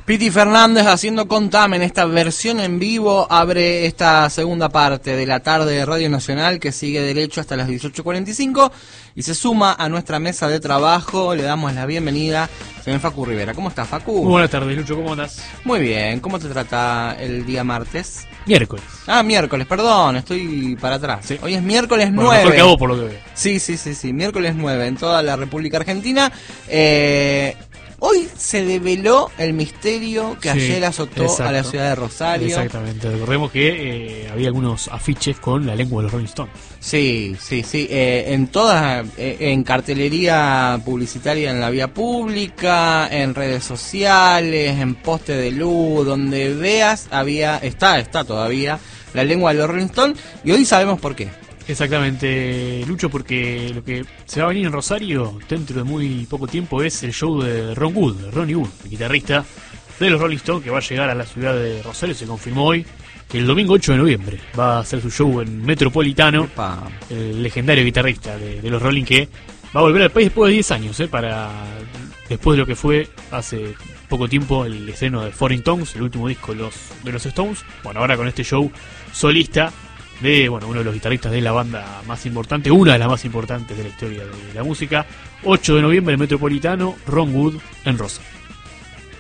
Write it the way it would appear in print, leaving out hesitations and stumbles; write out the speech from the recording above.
Piti Fernández haciendo Contame en esta versión en vivo, abre esta segunda parte de la tarde de Radio Nacional que sigue derecho hasta las 18:45 y se suma a nuestra mesa de trabajo. Le damos la bienvenida, señor Facu Rivera. ¿Cómo estás, Facu? Muy buenas tardes, Lucho, ¿cómo andás? Muy bien, ¿cómo te trata el día martes? Miércoles. Ah, miércoles, perdón, estoy para atrás. Sí. Hoy es miércoles Bueno, 9. mejor que a vos, por lo que veo. Sí, miércoles 9 en toda la República Argentina. Hoy se develó el misterio que ayer azotó a la ciudad de Rosario. Exactamente, recordemos que había algunos afiches con la lengua de los Rolling Stones. Sí, en todas, en cartelería publicitaria en la vía pública, en redes sociales, en poste de luz, donde veas, está todavía la lengua de los Rolling Stones, y hoy sabemos por qué. Exactamente, Lucho, porque lo que se va a venir en Rosario dentro de muy poco tiempo es el show de Ronnie Wood, el guitarrista de los Rolling Stones, que va a llegar a la ciudad de Rosario. Se confirmó hoy que el domingo 8 de noviembre va a hacer su show en Metropolitano. Epa. El legendario guitarrista de los Rolling, que va a volver al país después de 10 años, después de lo que fue hace poco tiempo el estreno de Foreign Tongues, el último disco de los Stones. Bueno, ahora con este show solista de uno de los guitarristas de la banda más importante, una de las más importantes de la historia de la música. 8 de noviembre en Metropolitano, Ron Wood en Rosario.